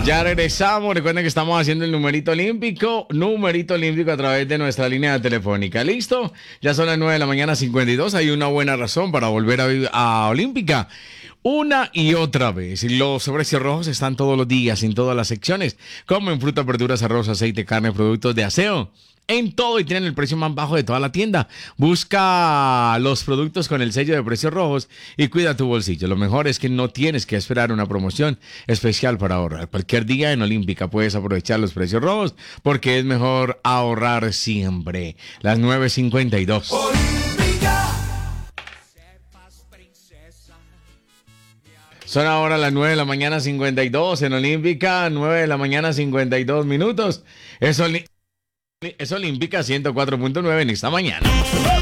Ya regresamos. Recuerden que estamos haciendo el numerito olímpico a través de nuestra línea telefónica. ¿Listo? Ya son las 9 de la mañana 52. Hay una buena razón para volver a Olímpica. Una y otra vez. Los precios rojos están todos los días en todas las secciones, como en frutas, verduras, arroz, aceite, carne, productos de aseo. En todo, y tienen el precio más bajo de toda la tienda. Busca los productos con el sello de precios rojos y cuida tu bolsillo. Lo mejor es que no tienes que esperar una promoción especial para ahorrar. Cualquier día en Olímpica puedes aprovechar los precios rojos porque es mejor ahorrar siempre. Las 9:52. Son ahora las 9 de la mañana 52 en Olímpica, 9 de la mañana 52 minutos. Es Olímpica 104.9 en esta mañana.